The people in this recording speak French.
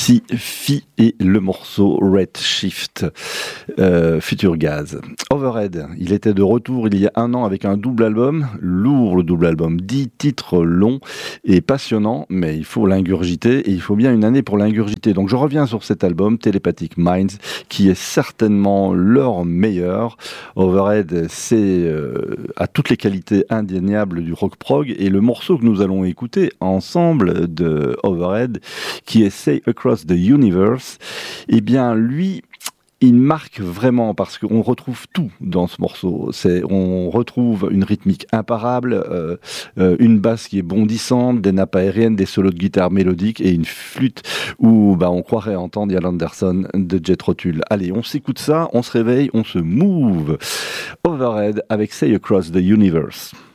Psy et le morceau Redshift, Future Gaz. Overhead, il était de retour il y a un an avec un double album, lourd le double album, 10 titres longs et passionnants, mais il faut l'ingurgiter et il faut bien une année pour l'ingurgiter. Donc je reviens sur cet album, Telepathic Minds, qui est certainement leur meilleur. Overhead, c'est a toutes les qualités indéniables du rock prog, et le morceau que nous allons écouter ensemble de Overhead, qui est Say Across the Universe, eh bien lui, il marque vraiment parce qu'on retrouve tout dans ce morceau. On retrouve une rythmique imparable, une basse qui est bondissante, des nappes aériennes, des solos de guitare mélodiques et une flûte où on croirait entendre Ian Anderson de Jethro Tull. Allez, on s'écoute ça, on se réveille, on se move. Overhead avec Say Across the Universe.